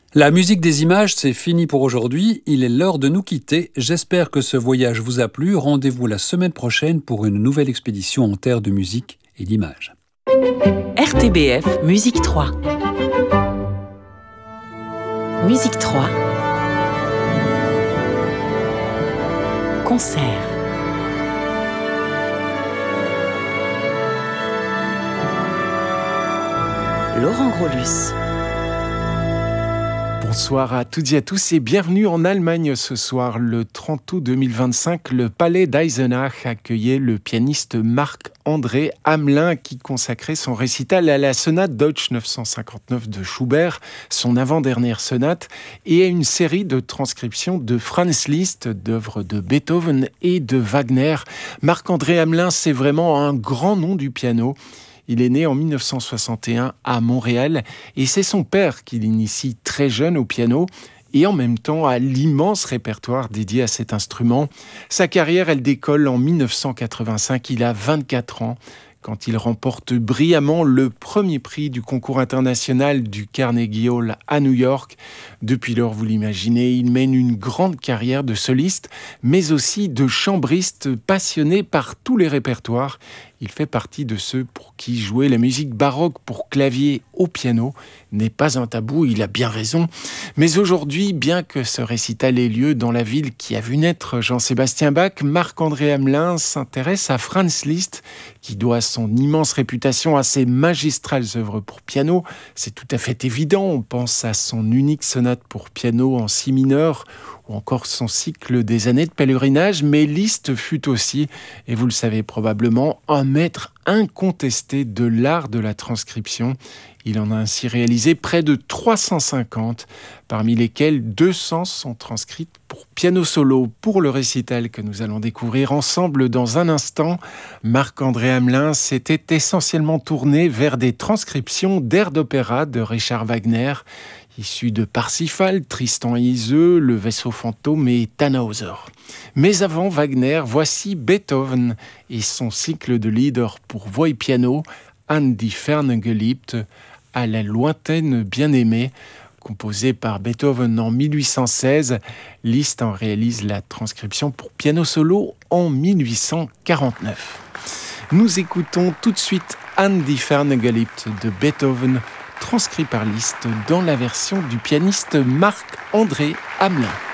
La musique des images, c'est fini pour aujourd'hui. Il est l'heure de nous quitter. J'espère que ce voyage vous a plu. Rendez-vous la semaine prochaine pour une nouvelle expédition en terre de musique et d'images. RTBF Musique 3. Musique 3. Concert. Laurent Grolus. Bonsoir à toutes et à tous et bienvenue en Allemagne ce soir. Le 30 août 2025, le Palais d'Eisenach accueillait le pianiste Marc-André Hamelin qui consacrait son récital à la sonate Deutsch 959 de Schubert, son avant-dernière sonate, et à une série de transcriptions de Franz Liszt, d'œuvres de Beethoven et de Wagner. Marc-André Hamelin, c'est vraiment un grand nom du piano. Il est né en 1961 à Montréal et c'est son père qui l'initie très jeune au piano et en même temps à l'immense répertoire dédié à cet instrument. Sa carrière, elle décolle en 1985, il a 24 ans. Quand il remporte brillamment le premier prix du concours international du Carnegie Hall à New York. Depuis lors, vous l'imaginez, il mène une grande carrière de soliste, mais aussi de chambriste passionné par tous les répertoires. Il fait partie de ceux pour qui jouer la musique baroque pour clavier au piano n'est pas un tabou, il a bien raison. Mais aujourd'hui, bien que ce récital ait lieu dans la ville qui a vu naître Jean-Sébastien Bach, Marc-André Hamelin s'intéresse à Franz Liszt, qui doit son immense réputation à ses magistrales œuvres pour piano. C'est tout à fait évident, on pense à son unique sonate pour piano en si mineur, ou encore son cycle des années de pèlerinage, mais Liszt fut aussi, et vous le savez probablement, un maître incontesté de l'art de la transcription. Il en a ainsi réalisé près de 350, parmi lesquels 200 sont transcrites pour piano solo. Pour le récital que nous allons découvrir ensemble dans un instant, Marc-André Hamelin s'était essentiellement tourné vers des transcriptions d'airs d'opéra de Richard Wagner, issus de Parsifal, Tristan et Iseult, Le Vaisseau fantôme et Tannhäuser. Mais avant Wagner, voici Beethoven et son cycle de lieder pour voix et piano, An die ferne Geliebte, à la lointaine bien-aimée, composé par Beethoven en 1816. Liszt en réalise la transcription pour piano solo en 1849. Nous écoutons tout de suite An die ferne Geliebte de Beethoven, transcrit par Liszt dans la version du pianiste Marc-André Hamelin.